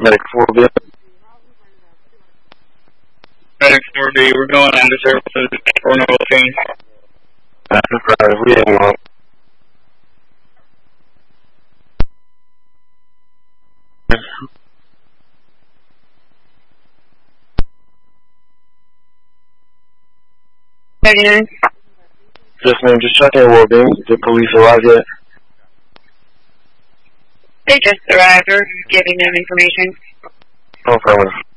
Medic 4B. Medic 4B, we're going into services for no change. That's right, we ain't long. Yes, ma'am, just checking your well-being. Did police arrive yet? They just arrived. We're giving them information. Affirmative.